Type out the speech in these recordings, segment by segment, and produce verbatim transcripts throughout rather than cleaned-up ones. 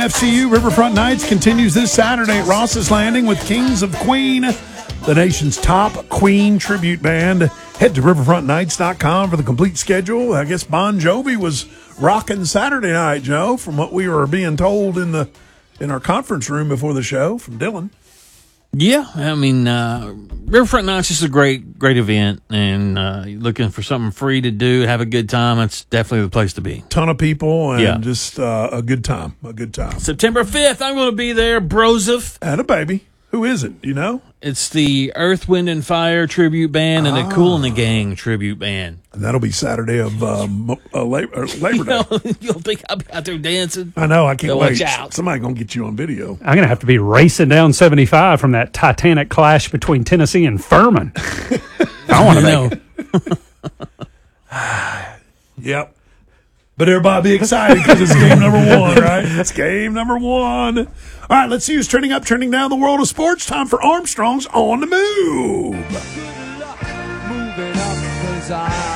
F C U Riverfront Nights continues this Saturday at Ross's Landing with Kings of Queen, the nation's top Queen tribute band. Head to riverfront nights dot com for the complete schedule. I guess Bon Jovi was rocking Saturday night, Joe, from what we were being told in the in our conference room before the show from Dylan. Yeah, I mean, uh, Riverfront Nights is a great, great event, and uh, you're looking for something free to do, have a good time, it's definitely the place to be. Ton of people and yeah. just uh, a good time, a good time. September fifth, I'm going to be there, Broseph. And a baby. Who is it, you know? It's the Earth, Wind, and Fire tribute band and ah. the Kool and the Gang tribute band. And that'll be Saturday of um, uh, Labor, uh, Labor Day. You know, you'll think I'll be out there dancing. I know, I can't so wait. Watch out. Somebody going to get you on video. I'm going to have to be racing down seventy-five from that titanic clash between Tennessee and Furman. I want to make it. Yep. But everybody be excited because it's game number one, right? It's game number one. All right, let's see who's trending up, trending down the world of sports. Time for Armstrong's On the Move. Good luck moving up because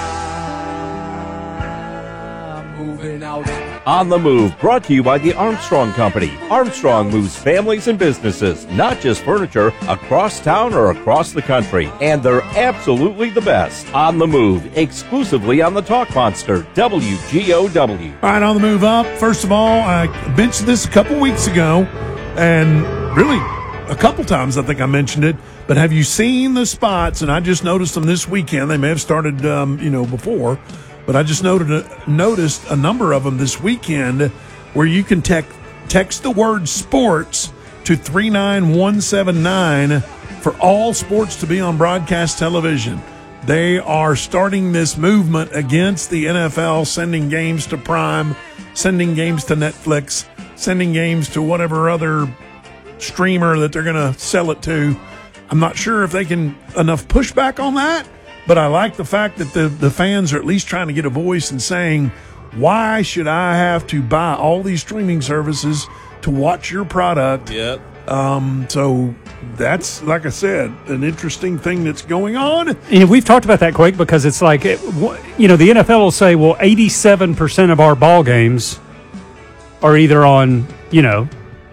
I'm moving out. On the Move, brought to you by the Armstrong Company. Armstrong moves families and businesses, not just furniture, across town or across the country. And they're absolutely the best. On the Move, exclusively on the Talk Monster, W G O W. All right, on the move up. First of all, I mentioned this a couple weeks ago, and really a couple times I think I mentioned it, but have you seen the spots, and I just noticed them this weekend. They may have started, um, you know, before, but I just noted a, noticed a number of them this weekend where you can tec- text the word sports to three nine one seven nine for all sports to be on broadcast television. They are starting this movement against the N F L, sending games to Prime, sending games to Netflix, sending games to whatever other streamer that they're going to sell it to. I'm not sure if they can enough pushback on that. But I like the fact that the, the fans are at least trying to get a voice and saying, why should I have to buy all these streaming services to watch your product? Yep. Um, so that's, like I said, an interesting thing that's going on. And we've talked about that, Quake, because it's like, it, you know, the N F L will say, well, eighty-seven percent of our ball games are either on, you know,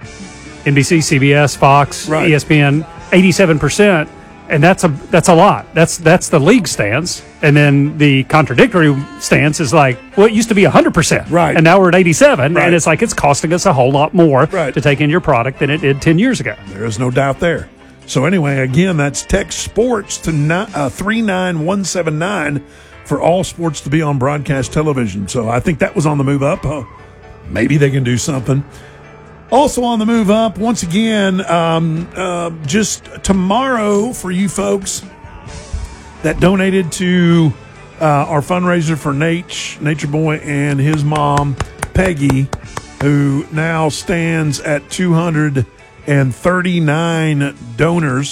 N B C, C B S, Fox, right. E S P N, eighty-seven percent. And that's a that's a lot. That's that's the league stance. And then the contradictory stance is like, well, it used to be one hundred percent. Right. And now we're at eighty-seven. Right. And it's like it's costing us a whole lot more right. to take in your product than it did ten years ago. There is no doubt there. So anyway, again, that's text sports to uh, three nine one seven nine for all sports to be on broadcast television. So I think that was on the move up. Uh, maybe they can do something. Also on the move up, once again, um, uh, just tomorrow for you folks that donated to uh, our fundraiser for Nate, Nature Boy and his mom, Peggy, who now stands at two hundred thirty-nine donors.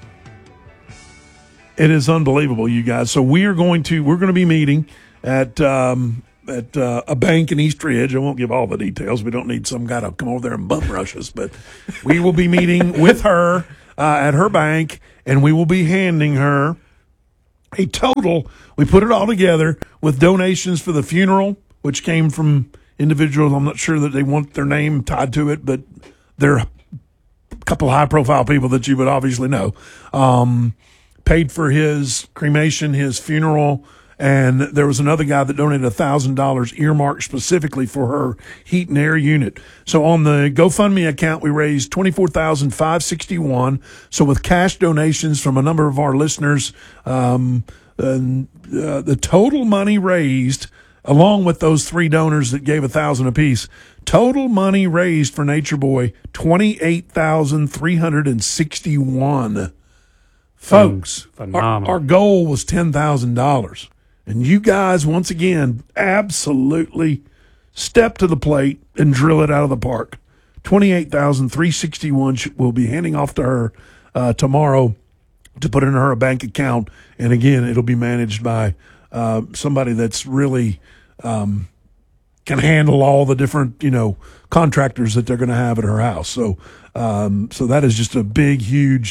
It is unbelievable, you guys. So we are going to, we're going to be meeting at... Um, at uh, a bank in East Ridge. I won't give all the details. We don't need some guy to come over there and bum rush us, but we will be meeting with her uh, at her bank, and we will be handing her a total. We put it all together with donations for the funeral, which came from individuals. I'm not sure that they want their name tied to it, but they're a couple high-profile people that you would obviously know. Um, paid for his cremation, his funeral. And there was another guy that donated one thousand dollars earmarked specifically for her heat and air unit. So on the GoFundMe account, we raised twenty-four thousand five hundred sixty-one dollars. So with cash donations from a number of our listeners, um, uh, the total money raised, along with those three donors that gave one thousand dollars apiece, total money raised for Nature Boy, twenty-eight thousand three hundred sixty-one dollars. Folks, our, our goal was ten thousand dollars. And you guys, once again, absolutely step to the plate and drill it out of the park. twenty-eight thousand three hundred sixty-one dollars will be handing off to her uh, tomorrow to put in her bank account. And again, it'll be managed by uh, somebody that's really um, can handle all the different, you know, contractors that they're going to have at her house. So, um, so that is just a big, huge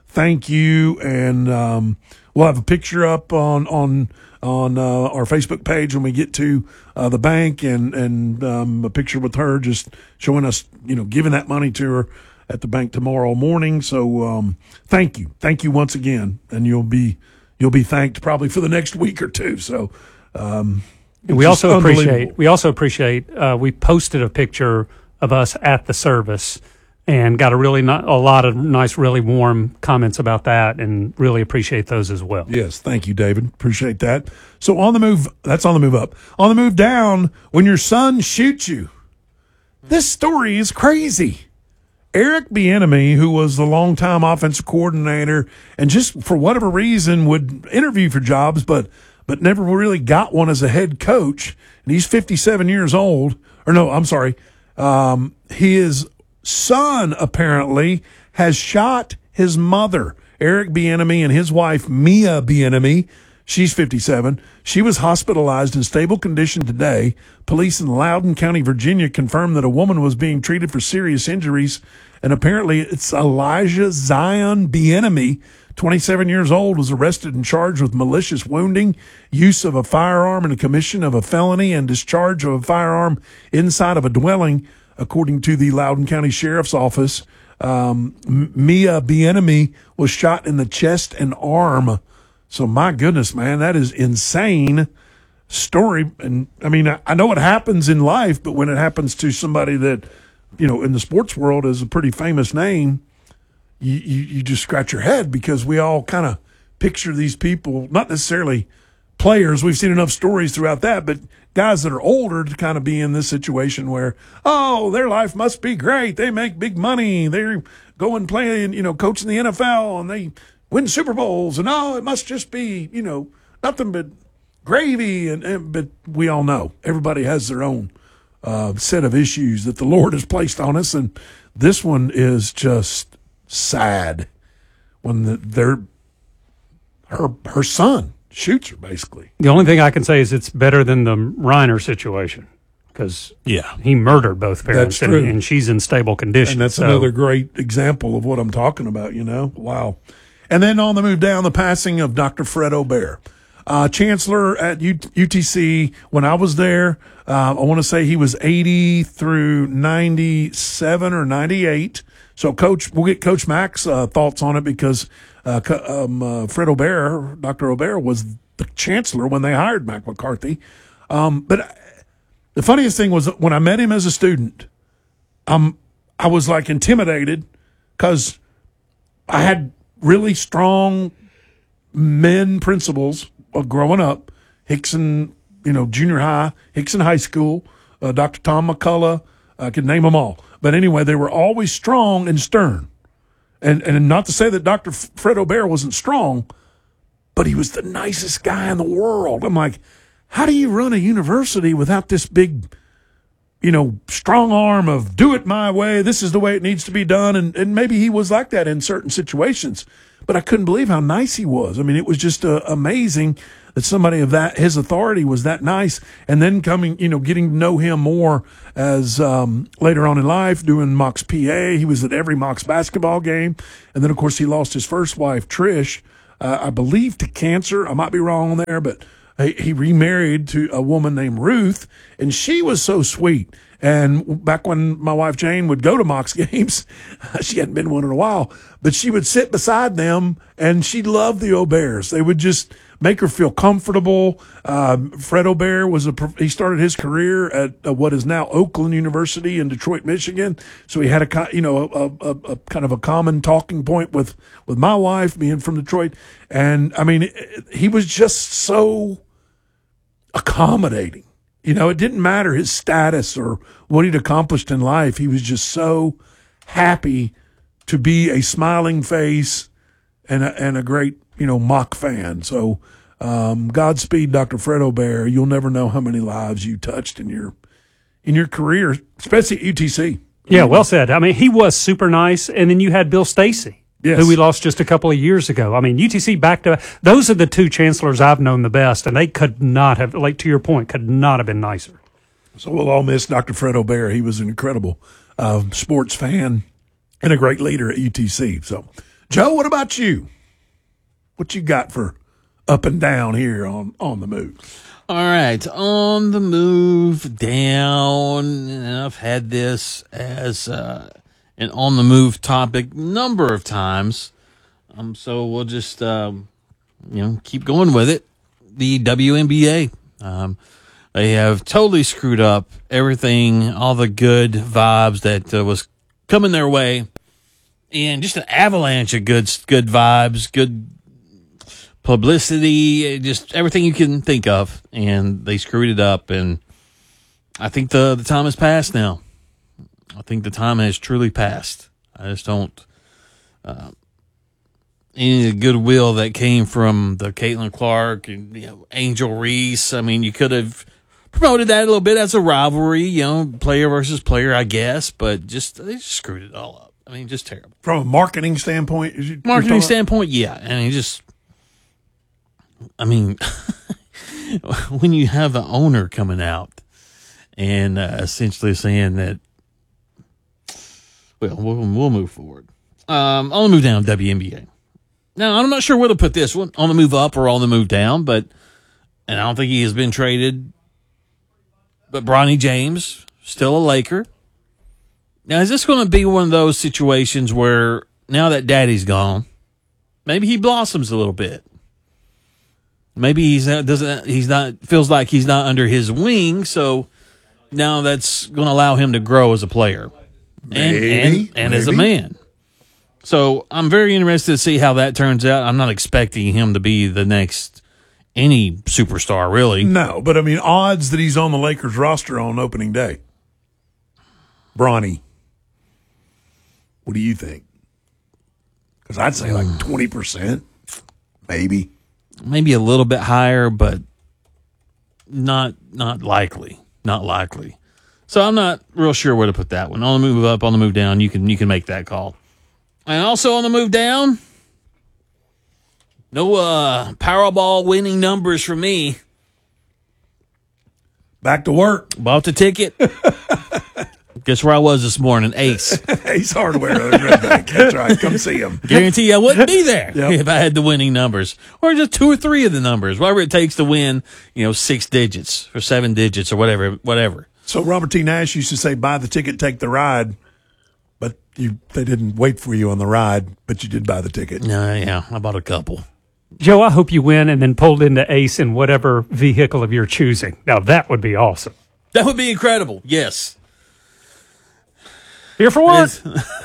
thank you, and um, we'll have a picture up on on on uh, our Facebook page when we get to uh, the bank, and and um, a picture with her just showing us, you know, giving that money to her at the bank tomorrow morning. So um, thank you, thank you once again, and you'll be you'll be thanked probably for the next week or two. So um, we also appreciate we also appreciate uh, we posted a picture of us at the service and got a really not, a lot of nice, really warm comments about that, and really appreciate those as well. Yes, thank you, David. Appreciate that. So on the move, that's on the move up. On the move down, when your son shoots you, this story is crazy. Eric Bieniemy, who was the longtime offensive coordinator and just for whatever reason would interview for jobs, but but never really got one as a head coach, and he's fifty-seven years old. Or no, I'm sorry. Um, his son apparently has shot his mother, Eric Bieniemy, and his wife, Mia Bieniemy. She's fifty-seven. She was hospitalized in stable condition today. Police in Loudoun County, Virginia, confirmed that a woman was being treated for serious injuries, and apparently it's Elijah Zion Bieniemy, twenty-seven years old, was arrested and charged with malicious wounding, use of a firearm in the commission of a felony, and discharge of a firearm inside of a dwelling, according to the Loudoun County Sheriff's Office. Um, Mia Bieniemy was shot in the chest and arm. So my goodness, man, that is insane story. And I mean, I, I know it happens in life, but when it happens to somebody that, you know, in the sports world is a pretty famous name, you, you, you just scratch your head, because we all kind of picture these people, not necessarily players. We've seen enough stories throughout that, but guys that are older to kind of be in this situation where, oh, their life must be great. They make big money. They're going playing, you know, coaching the N F L, and they win Super Bowls, and oh, it must just be, you know, nothing but gravy. And, and but we all know everybody has their own uh, set of issues that the Lord has placed on us, and this one is just sad when the, they're her her son shoots her, basically. The only thing I can say is it's better than the Reiner situation, because yeah, he murdered both parents, That's and, true. and she's in stable condition. And that's so. another great example of what I'm talking about, you know? Wow. And then on the move down, the passing of Doctor Fred Obear. Uh, Chancellor at U- UTC, when I was there, uh, I want to say he was eighty through ninety-seven or ninety-eight. So, Coach, we'll get Coach Mack's uh, thoughts on it, because uh, um, uh, Fred Obear, Doctor Obear, was the chancellor when they hired Mac McCarthy. Um, but the funniest thing was when I met him as a student, um, I was like intimidated, because I had really strong men principles of growing up. Hickson, you know, junior high, Hickson High School, uh, Doctor Tom McCullough, I could name them all. But anyway, they were always strong and stern. And and not to say that Doctor Fred Obear wasn't strong, but he was the nicest guy in the world. I'm like, how do you run a university without this big, you know, strong arm of do it my way, this is the way it needs to be done? And and maybe he was like that in certain situations, but I couldn't believe how nice he was. I mean, it was just uh, amazing that somebody of that, his authority was that nice. And then coming, you know, getting to know him more as um, later on in life, doing Mocs P A. He was at every Mocs basketball game. And then, of course, he lost his first wife, Trish, uh, I believe to cancer. I might be wrong there, but he, he remarried to a woman named Ruth, and she was so sweet. And back when my wife Jane would go to Mocs games, she hadn't been one in a while, but she would sit beside them, and she loved the Obears. They would just make her feel comfortable. Um, Fred Obear was a he started his career at uh, what is now Oakland University in Detroit, Michigan. So he had a you know a, a, a kind of a common talking point with with my wife, being from Detroit, and I mean he was just so accommodating. You know, it didn't matter his status or what he'd accomplished in life. He was just so happy to be a smiling face and a, and a great, you know, Mock fan. So um, Godspeed, Doctor Fred Obear. You'll never know how many lives you touched in your in your career, especially at U T C. Yeah, well said. I mean, he was super nice. And then you had Bill Stacy. Yes. Who we lost just a couple of years ago. I mean, U T C back to those are the two chancellors I've known the best, and they could not have, like to your point, could not have been nicer. So we'll all miss Doctor Fred Obear. He was an incredible uh, sports fan and a great leader at U T C. So Joe, what about you? What you got for up and down here on, on the move? All right, on the move down, and I've had this as uh, an on the move topic number of times, um, so we'll just um, you know keep going with it. The W N B A, um, they have totally screwed up everything, all the good vibes that uh, was coming their way, and just an avalanche of good good vibes, good publicity, just everything you can think of, and they screwed it up. And I think the the time has passed now. I think the time has truly passed. I just don't uh, any of the goodwill that came from the Caitlin Clark and you know, Angel Reese. I mean, you could have promoted that a little bit as a rivalry, you know, player versus player, I guess, but just they just screwed it all up. I mean, just terrible. From a marketing standpoint, is you, Marketing standpoint, yeah, and he just. I mean, when you have an owner coming out and uh, essentially saying that, well, we'll, we'll move forward. Um, on the move down, W N B A. Now, I'm not sure where to put this one, on the move up or on the move down, but, and I don't think he has been traded, but Bronny James, still a Laker. Now, is this going to be one of those situations where now that daddy's gone, maybe he blossoms a little bit? Maybe he's not, doesn't he's not feels like he's not under his wing, so now that's going to allow him to grow as a player and Maybe, and, and as a man. So I'm very interested to see how that turns out. I'm not expecting him to be the next any superstar, really. No, but I mean, odds that he's on the Lakers roster on opening day. Bronny, what do you think? Because I'd say like twenty percent, maybe. Maybe a little bit higher, but not not likely. Not likely. So I'm not real sure where to put that one. On the move up, on the move down, you can you can make that call. And also on the move down, no uh, Powerball winning numbers for me. Back to work. Bought the ticket. Guess where I was this morning? Ace. Ace Hardware. Red Bank. That's right. Come see him. Guarantee you I wouldn't be there Yep. if I had the winning numbers. Or just two or three of the numbers. Whatever it takes to win, you know, six digits or seven digits or whatever. whatever. So Robert T. Nash used to say, buy the ticket, take the ride. But you, they didn't wait for you on the ride, but you did buy the ticket. No, yeah, I bought a couple. Joe, I hope you win and then pulled into Ace in whatever vehicle of your choosing. Now, that would be awesome. That would be incredible. Yes. Here for what?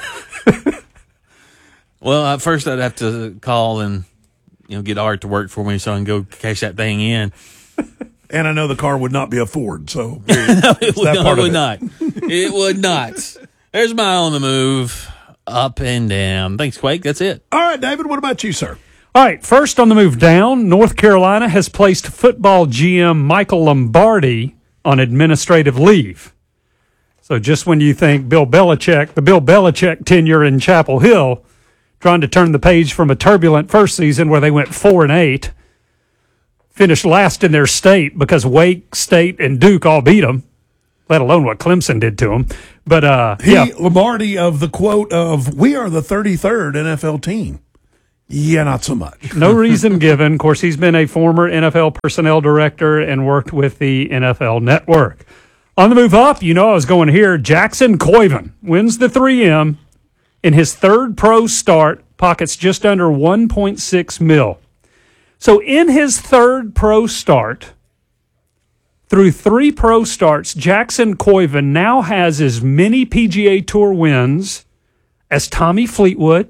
Well, at first I'd have to call and you know get Art to work for me so I can go cash that thing in. And I know the car would not be a Ford, so no, it would, that no, part it of would it. not. It would not. There's my on the move, up and down. Thanks, Quake. That's it. All right, David, what about you, sir? All right, first on the move down, North Carolina has placed football G M Michael Lombardi on administrative leave. So just when you think Bill Belichick, the Bill Belichick tenure in Chapel Hill, trying to turn the page from a turbulent first season where they went four and eight, finished last in their state because Wake, State, and Duke all beat them, let alone what Clemson did to them. But uh, He, yeah, Lombardi of the quote of, we are the thirty-third N F L team. Yeah, not so much. no reason given. Of course, he's been a former N F L personnel director and worked with the N F L Network. On the move up, you know I was going here. Jackson Coyven wins the three M in his third pro start, pockets just under one point six mil. So in his third pro start, through three pro starts, Jackson Coyven now has as many P G A Tour wins as Tommy Fleetwood,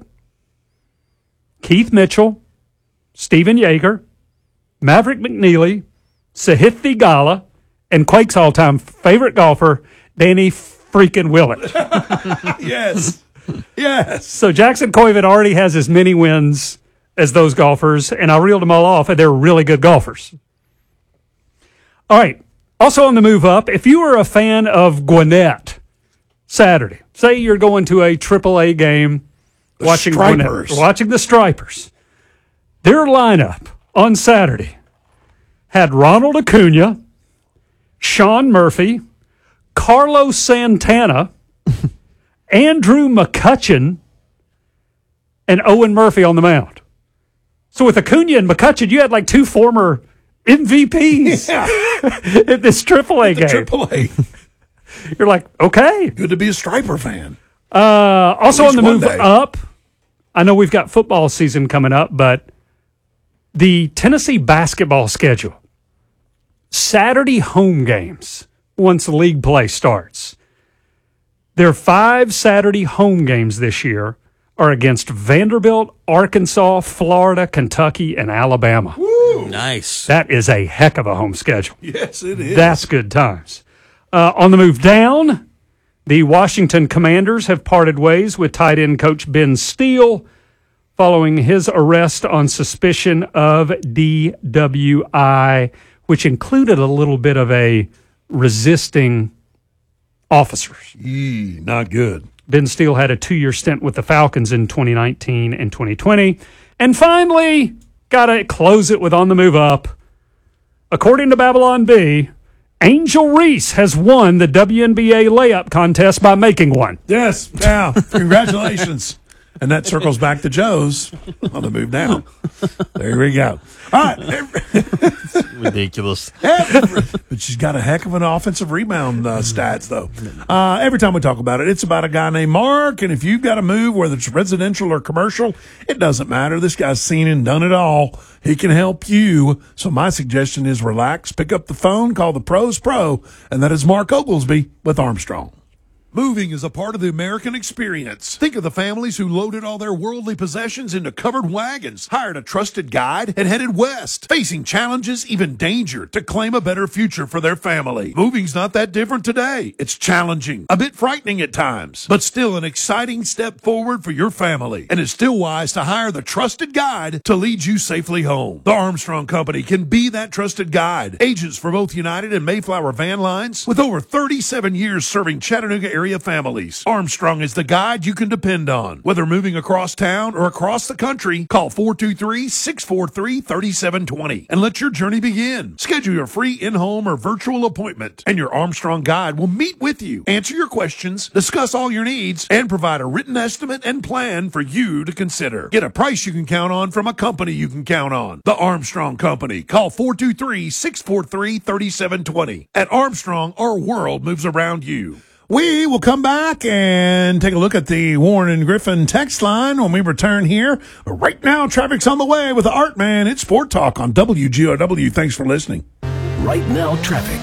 Keith Mitchell, Steven Yeager, Maverick McNeely, Sahith Theegala, and Quake's all-time favorite golfer, Danny freaking Willett. Yes. Yes. So Jackson Coyven already has as many wins as those golfers, and I reeled them all off, and they're really good golfers. All right. Also on the move up, if you are a fan of Gwinnett Saturday, say you're going to a triple A game, The watching Stripers. Gwinnett, watching the Stripers, their lineup on Saturday had Ronald Acuna, Sean Murphy, Carlos Santana, Andrew McCutcheon, and Owen Murphy on the mound. So with Acuna and McCutcheon, you had like two former M V Ps Yeah. at this triple A game. Triple A. You're like, okay. Good to be a Striper fan. Uh, also At on the least one move day. up, I know we've got football season coming up, but the Tennessee basketball schedule, Saturday home games once league play starts. Their five Saturday home games this year are against Vanderbilt, Arkansas, Florida, Kentucky, and Alabama. Nice. That is a heck of a home schedule. Yes, it is. That's good times. Uh, on the move down, the Washington Commanders have parted ways with tight end coach Ben Steele following his arrest on suspicion of D W I, which included a little bit of a resisting officers. Eee, not good. Ben Steele had a two-year stint with the Falcons in twenty nineteen and twenty twenty. And finally, got to close it with on the move up. According to Babylon B, Angel Reese has won the W N B A layup contest by making one. Yes. Yeah. Congratulations. And that circles back to Joe's on the move down. There we go. All right. Ridiculous. But she's got a heck of an offensive rebound uh, stats, though. Uh, every time we talk about it, it's about a guy named Mark. And if you've got to move, whether it's residential or commercial, it doesn't matter. This guy's seen and done it all. He can help you. So my suggestion is relax, pick up the phone, call the Pros Pro, and that is Mark Oglesby with Armstrong. Moving is a part of the American experience. Think of the families who loaded all their worldly possessions into covered wagons, hired a trusted guide, and headed west, facing challenges, even danger, to claim a better future for their family. Moving's not that different today. It's challenging, a bit frightening at times, but still an exciting step forward for your family. And it's still wise to hire the trusted guide to lead you safely home. The Armstrong Company can be that trusted guide. Agents for both United and Mayflower van lines with over thirty-seven years serving Chattanooga area families. Armstrong is the guide you can depend on. Whether moving across town or across the country, call four two three, six four three, three seven two zero and let your journey begin. Schedule your free in-home or virtual appointment, and your Armstrong guide will meet with you, answer your questions, discuss all your needs, and provide a written estimate and plan for you to consider. Get a price you can count on from a company you can count on. The Armstrong Company. Call four two three, six four three, three seven two zero. At Armstrong, our world moves around you. We will come back and take a look at the Warren and Griffin text line when we return here. But right now, traffic's on the way with the Art Man. It's Sport Talk on W G O W. Thanks for listening. Right now, traffic.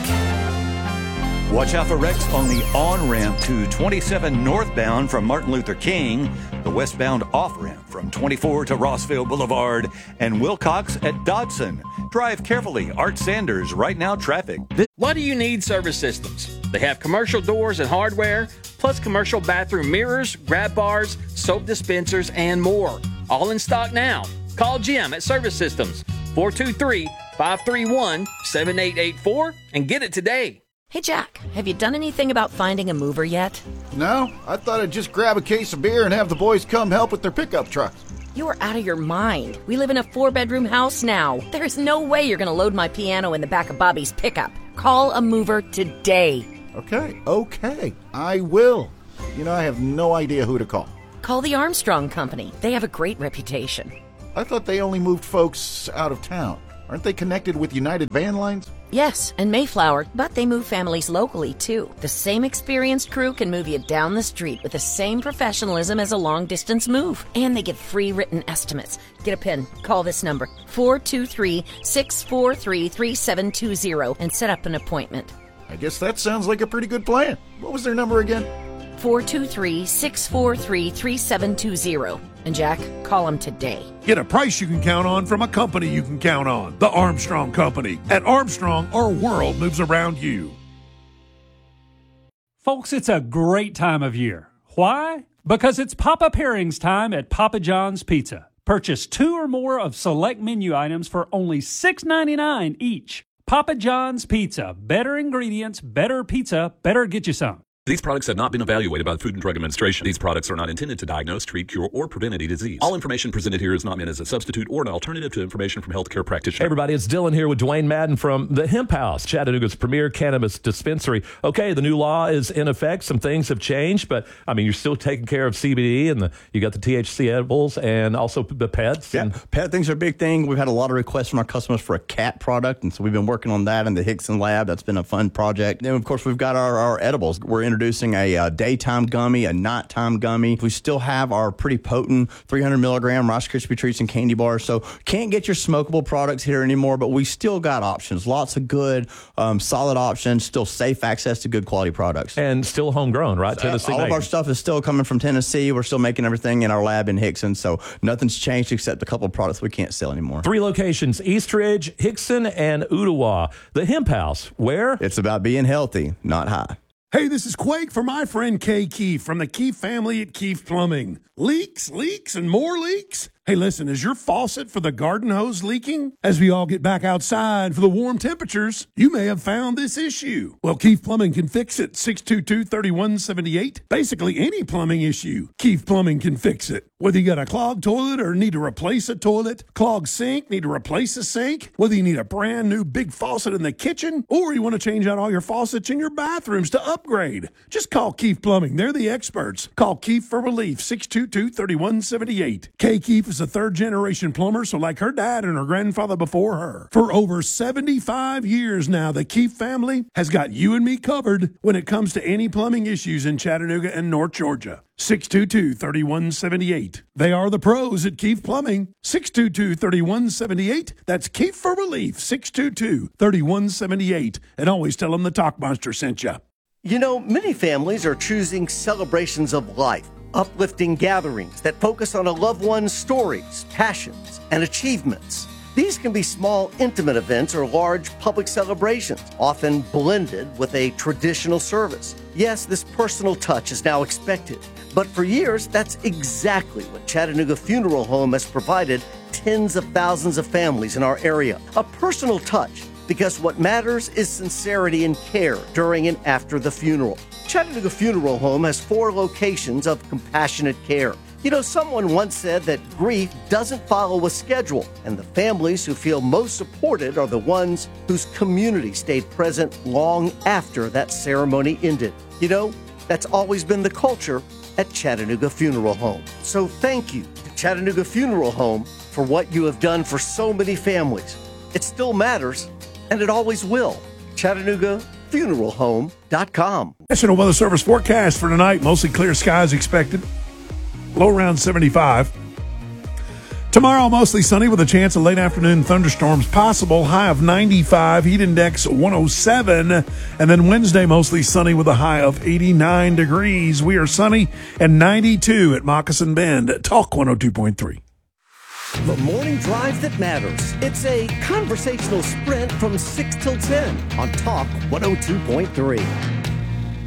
Watch out for wrecks on the on-ramp to twenty-seven northbound from Martin Luther King, the westbound off-ramp from twenty-four to Rossville Boulevard, and Wilcox at Dodson. Drive carefully. Art Sanders, Right Now Traffic. Why do you need Service Systems? They have commercial doors and hardware, plus commercial bathroom mirrors, grab bars, soap dispensers, and more. All in stock now. Call Jim at Service Systems, four two three, five three one, seven eight eight four, and get it today. Hey, Jack, have you done anything about finding a mover yet? No, I thought I'd just grab a case of beer and have the boys come help with their pickup trucks. You are out of your mind. We live in a four-bedroom house now. There's no way you're going to load my piano in the back of Bobby's pickup. Call a mover today. Okay, okay, I will. You know, I have no idea who to call. Call the Armstrong Company. They have a great reputation. I thought they only moved folks out of town. Aren't they connected with United Van Lines? Yes, and Mayflower, but they move families locally, too. The same experienced crew can move you down the street with the same professionalism as a long-distance move. And they give free written estimates. Get a pen. Call this number, four two three, six four three, three seven two zero, and set up an appointment. I guess that sounds like a pretty good plan. What was their number again? four two three, six four three, three seven two zero. And Jack, call them today. Get a price you can count on from a company you can count on. The Armstrong Company. At Armstrong, our world moves around you. Folks, it's a great time of year. Why? Because it's Papa Pairings time at Papa John's Pizza. Purchase two or more of select menu items for only six ninety-nine each. Papa John's Pizza. Better ingredients, better pizza, better get you some. These products have not been evaluated by the Food and Drug Administration. These products are not intended to diagnose, treat, cure, or prevent any disease. All information presented here is not meant as a substitute or an alternative to information from healthcare practitioners. Hey everybody, it's Dylan here with Dwayne Madden from the Hemp House, Chattanooga's premier cannabis dispensary. Okay, the new law is in effect. Some things have changed, but I mean, you're still taking care of C B D, and the, you got the T H C edibles and also the pets. Yeah, and pet things are a big thing. We've had a lot of requests from our customers for a cat product, and so we've been working on that in the Hickson lab. That's been a fun project. Then, of course, we've got our, our edibles. We're introducing a uh, daytime gummy, a nighttime gummy. We still have our pretty potent three hundred milligram Rice Krispie treats and candy bars. So can't get your smokable products here anymore, but we still got options. Lots of good, um, solid options. Still safe access to good quality products. And still homegrown, right? Tennessee All made. of our stuff is still coming from Tennessee. We're still making everything in our lab in Hickson. So nothing's changed except a couple of products we can't sell anymore. Three locations: Eastridge, Hickson, and Ottawa. The Hemp House, where it's about being healthy, not high. Hey, this is Quake for my friend Kay Keefe from the Keefe family at Keefe Plumbing. Leaks, leaks, and more leaks? Hey, listen, is your faucet for the garden hose leaking? As we all get back outside for the warm temperatures, you may have found this issue. Well, Keefe Plumbing can fix it. six two two, three one seven eight. Basically, any plumbing issue, Keefe Plumbing can fix it. Whether you got a clogged toilet or need to replace a toilet, clogged sink, need to replace a sink, whether you need a brand new big faucet in the kitchen, or you want to change out all your faucets in your bathrooms to upgrade, just call Keefe Plumbing. They're the experts. Call Keefe for relief, six two two, three one seven eight. Kay Keefe is a third-generation plumber, so like her dad and her grandfather before her. For over seventy-five years now, the Keefe family has got you and me covered when it comes to any plumbing issues in Chattanooga and North Georgia. six two two, three one seven eight. They are the pros at Keefe Plumbing. six two two, three one seven eight. That's Keefe for relief, six two two, three one seven eight. And always tell them the Talk Monster sent you. You know, many families are choosing celebrations of life, uplifting gatherings that focus on a loved one's stories, passions, and achievements. These can be small, intimate events or large public celebrations, often blended with a traditional service. Yes, this personal touch is now expected, but for years, that's exactly what Chattanooga Funeral Home has provided tens of thousands of families in our area. A personal touch, because what matters is sincerity and care during and after the funeral. Chattanooga Funeral Home has four locations of compassionate care. You know, someone once said that grief doesn't follow a schedule, and the families who feel most supported are the ones whose community stayed present long after that ceremony ended. You know, that's always been the culture at Chattanooga Funeral Home. So thank you to Chattanooga Funeral Home for what you have done for so many families. It still matters, and it always will. Chattanooga Funeral Home dot com. National Weather Service forecast for tonight. Mostly clear skies expected. Low around seventy-five. Tomorrow, mostly sunny with a chance of late afternoon thunderstorms possible. High of ninety-five. Heat index one oh seven. And then Wednesday, mostly sunny with a high of eighty-nine degrees. We are sunny and ninety-two at Moccasin Bend. Talk one oh two point three. The morning drive that matters. It's a conversational sprint from six till ten on Talk one oh two point three.